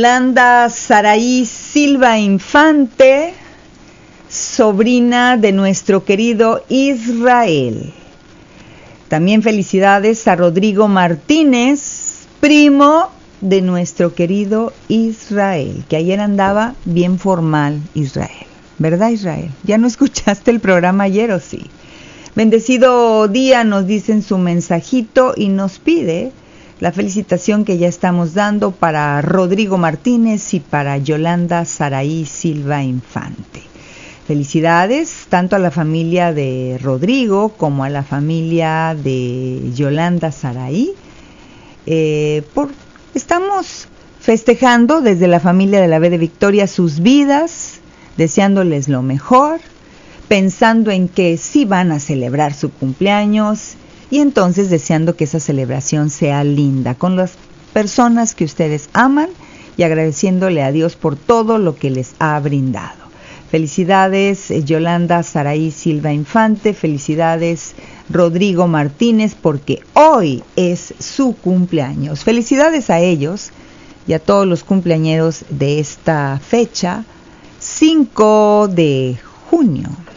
Yolanda Saraí Silva Infante, sobrina de nuestro querido Israel. También felicidades a Rodrigo Martínez, primo de nuestro querido Israel, que ayer andaba bien formal Israel. ¿Verdad, Israel? ¿Ya no escuchaste el programa ayer o sí? Bendecido día, nos dice en su mensajito y nos pide la felicitación que ya estamos dando para Rodrigo Martínez y para Yolanda Saraí Silva Infante. Felicidades tanto a la familia de Rodrigo como a la familia de Yolanda Saraí. Estamos festejando desde la familia de la B de Victoria sus vidas, deseándoles lo mejor, pensando en que sí van a celebrar su cumpleaños y entonces deseando que esa celebración sea linda con las personas que ustedes aman y agradeciéndole a Dios por todo lo que les ha brindado. Felicidades Yolanda Saraí Silva Infante, felicidades Rodrigo Martínez porque hoy es su cumpleaños. Felicidades a ellos y a todos los cumpleañeros de esta fecha, 5 de junio.